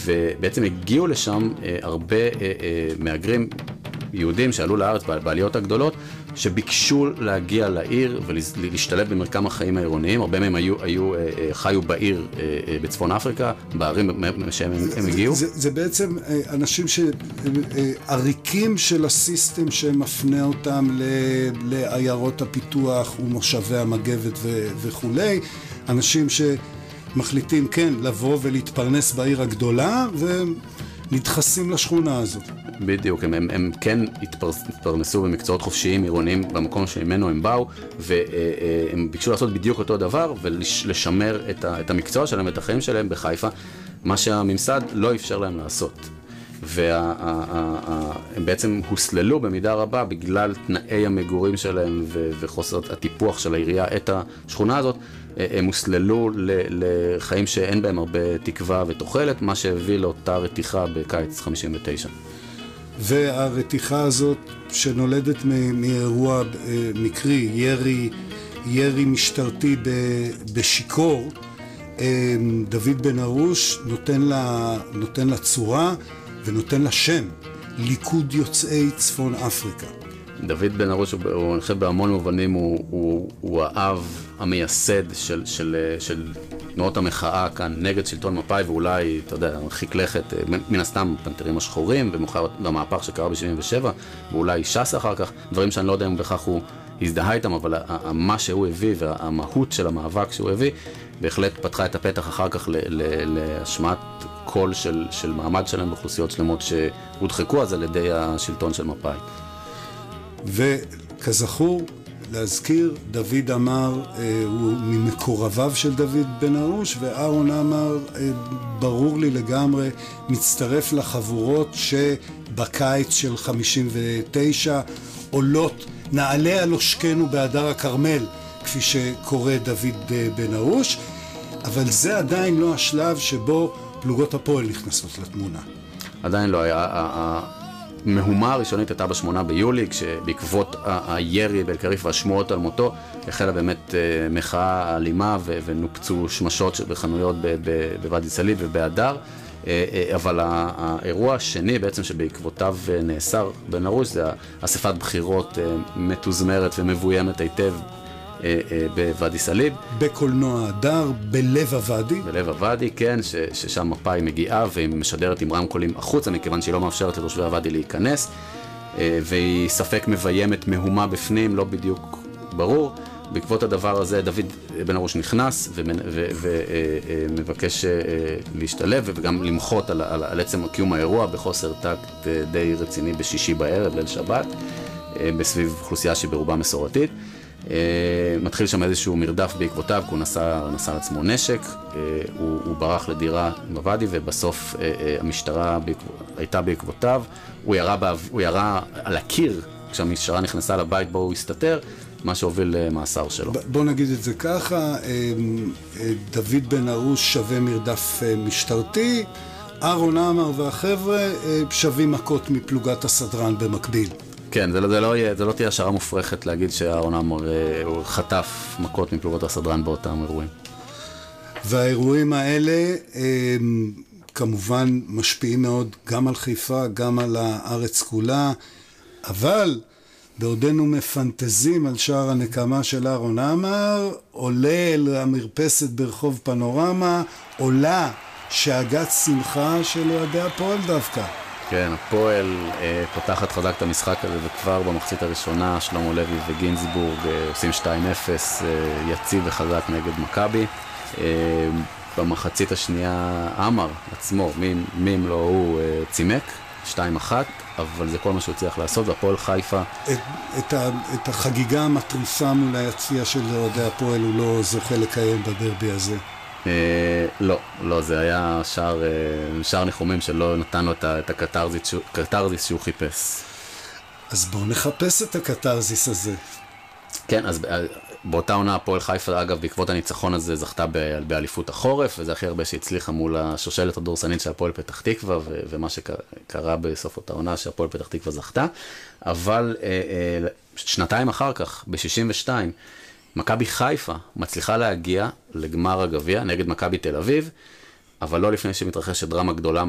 ובעצם הגיעו לשם הרבה מהגרים יהודים שעלו לארץ בעליות הגדולות, שביקשו להגיע לעיר ולהשתלב במרקם החיים העירוניים. הרבה מהם חיו בעיר בצפון אפריקה, בערים שהם הגיעו. זה בעצם אנשים שעריקים של הסיסטם שמפנה אותם לעיירות הפיתוח ומושבי המגבת וכולי. אנשים שמחליטים כן לבוא ולהתפרנס בעיר הגדולה ונדחסים לשכונה הזאת. בדיוק, הם כן התפרנסו במקצועות חופשיים עירוניים במקום שממנו הם באו, והם ביקשו לעשות בדיוק אותו דבר ולשמר את המקצוע שלהם ואת החיים שלהם בחיפה, מה שהממסד לא אפשר להם לעשות. והם בעצם הוסללו במידה רבה בגלל תנאי המגורים שלהם וחוסר הטיפוח של העירייה את השכונה הזאת. הם הוסללו לחיים שאין בהם הרבה תקווה ותוחלת, מה שהביא לאותה רתיחה בקיץ 59. והרתיחה הזאת שנולדת מאירוע מקרי, ירי משטרתי בשיקור, דוד בן ארוש נותן לה צורה ונותן לה שם, ליכוד יוצאי צפון אפריקה. דוד בן ארוש, אני חושב בהמון מובנים, הוא האב המייסד של תנועות המחאה כאן נגד שלטון מפא"י, ואולי, אתה יודע, מרחיק לכת, מן הסתם פנתרים השחורים, ומאוחר למהפך שקרה ב-77, ואולי ש"ס אחר כך, דברים שאני לא יודע אם בכך הוא הזדהה איתם, אבל מה שהוא הביא והמהות של המאבק שהוא הביא, בהחלט פתחה את הפתח אחר כך להשמעת קול של מעמד שלהם באוכלוסיות שלמות שהודחקו אז על ידי השלטון של מפא"י. וכזכור, להזכיר, דוד אמר, הוא ממקורביו של דוד בן ארוש, ואהרון אמר, ברור לי לגמרי, מצטרף לחבורות שבקיץ של 59 עולות, נעלה על עושקנו בהדר הכרמל, כפי שקורא דוד בן ארוש, אבל זה עדיין לא השלב שבו פלוגות הפועל נכנסות לתמונה. עדיין לא היה. המהומה הראשונית הייתה ב8 ביולי, כשבעקבות הירי באל-קריף והשמועות על מותו, החלה באמת מחאה אלימה ונופצו שמשות בחנויות בוואדי סאליב ובהדר. אבל האירוע השני בעצם שבעקבותיו נאסר בן ארוש, זה אספת בחירות מתוזמרת ומבוימת היטב בוואדי סאליב. בקולנוע הדר, בלב הוואדי. בלב הוואדי, כן, ששם מפא"י מגיעה והיא משדרת עם רמקולים החוצה, מכיוון שהיא לא מאפשרת לתושבי הוואדי להיכנס, והיא ספק מביימת מהומה בפנים, לא בדיוק ברור. בעקבות הדבר הזה דוד בן ארוש נכנס ומבקש להשתלב וגם למחות על עצם קיום האירוע בחוסר טקט די רציני בשישי בערב, ליל שבת, בסביב אוכלוסייה שברובה מסורתית. מתחיל שם איזשהו מרדף בעקבותיו, כי הוא נשא עצמו נשק, הוא ברח לדירה בוואדי, ובסוף המשטרה הייתה בעקבותיו. הוא ירה על הקיר כשהמשטרה נכנסה לבית בו הוא הסתתר, מה שהוביל למאסר שלו. בוא נגיד את זה ככה, דוד בן ארוש שווה מרדף משטרתי, אהרון עמר והחבר'ה שווים מכות מפלוגת הסדרן במקביל. כן, זה לא תהיה השערה מופרכת להגיד שאהרון עמר חטף מכות מפלוגות הסדרן באותם אירועים. והאירועים האלה כמובן משפיעים מאוד גם על חיפה, גם על הארץ כולה, אבל בעודנו מפנטזים על שער הנקמה של אהרון עמר, עולה למרפסת ברחוב פנורמה, עולה שאגת שמחה של אוהדי הפועל דווקא. כן, הפועל פותחת חזק את המשחק הזה, וכבר במחצית הראשונה שלמה לוי וגינזבורג עושים 2-0 יציב וחזק נגד מכבי. במחצית השנייה עמר עצמו, מי אם לא הוא צימק, 2-1, אבל זה כל מה שהוא צריך לעשות, והפועל חיפה... את החגיגה המטריפה מול היציאה של אוהדי הפועל הוא לא זוכה לקיים בדרבי הזה. לא, זה היה שער ניחומים שלא נתן לו את הקטרזיס שהוא חיפש. אז בואו נחפש את הקטרזיס הזה. כן, אז באותה עונה הפועל חיפה, אגב, בעקבות הניצחון הזה זכתה באליפות החורף, וזה הכי הרבה שהצליחה מול השושלת הדורסנית של הפועל פתח תקווה, ומה שקרה בסוף אותה עונה שהפועל פתח תקווה זכתה. אבל שנתיים אחר כך, ב-62, מכבי חיפה מצליחה להגיע לגמר הגביע נגד מכבי תל אביב, אבל לא לפני שמתרחשת דרמה גדולה